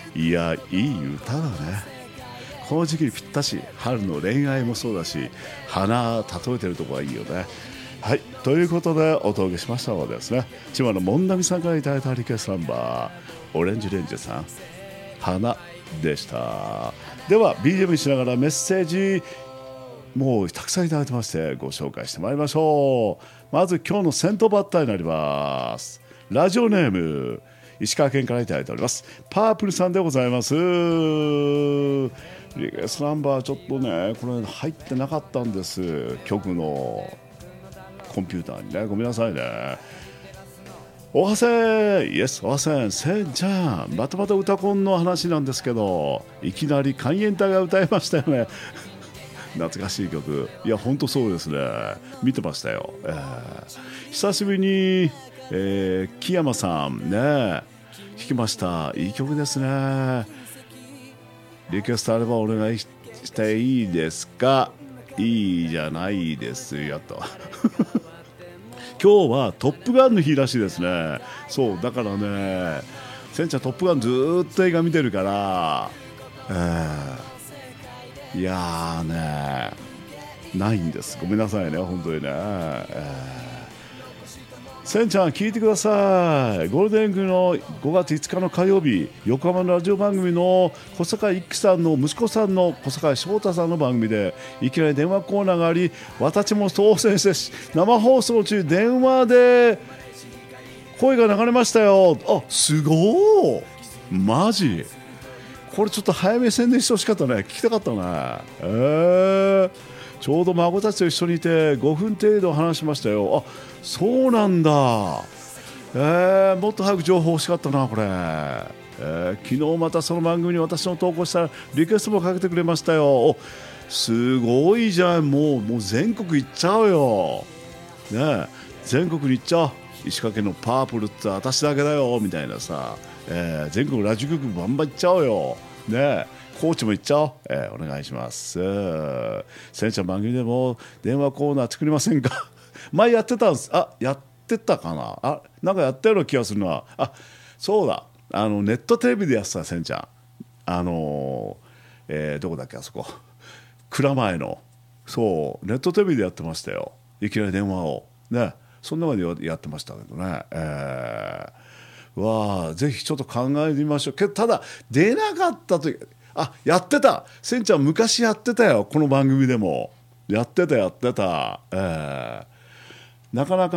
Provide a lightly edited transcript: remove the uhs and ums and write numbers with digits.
いや、いい歌だね。この時期にぴったし、春の恋愛もそうだし、花例えてるとこはいいよね。はい、ということでお届けしましたのはですね、千葉のもんなみさんからいただいたリクエストナンバー、オレンジレンジさん、花でした。では BGM にしながらメッセージもうたくさんいただいてましてご紹介してまいりましょう。まず今日の先頭バッターになります。ラジオネーム石川県からいただいておりますパープルさんでございます。リクエストナンバーちょっとねこれ入ってなかったんです、曲のコンピューターにね。ごめんなさいね。おはせん、イエス、おはせん、せんちゃん、またまた歌コンの話なんですけど、いきなり海援隊が歌いましたよね。懐かしい曲。いや、ほんとそうですね。見てましたよ。久しぶりに、木山さんね、弾きました。いい曲ですね。リクエストあればお願いしていいですか。いいじゃないですよと。今日はトップガンの日らしいですね。そうだからね、せんちゃんトップガンずーっと映画見てるから、いやーねないんです。ごめんなさいね本当にね。せんちゃん聞いてください。ゴールデンウィークの5月5日の火曜日、横浜のラジオ番組の小坂一樹さんの息子さんの小坂翔太さんの番組でいきなり電話コーナーがあり、私も当選して生放送中電話で声が流れましたよ。あ、すごー、マジこれちょっと早め宣伝してほしかったね。聞きたかったね。ちょうど孫たちと一緒にいて5分程度話しましたよ。あ、そうなんだ。もっと早く情報欲しかったなこれ。昨日またその番組に私の投稿したらリクエストもかけてくれましたよ。お、すごいじゃん。もう全国行っちゃうよ、ね、全国に行っちゃう。石川県のパープルって私だけだよみたいなさ、全国ラジオ局バンバン行っちゃおうよね。高知も行っちゃおう。お願いします。せんちゃん番組でも電話コーナー作りませんか。前やってたんです。あ、やってたかな。あ、なんかやったような気がするな。あ、そうだ、ネットテレビでやってた。せんちゃんどこだっけ、あそこ蔵前の、そうネットテレビでやってましたよ。いきなり電話をね、そんなまでやってましたけどね。わあ、ぜひちょっと考えてみましょう。けどただ出なかったという、あ、やってた。せんちゃん昔やってたよ、この番組でもやってた。なかなか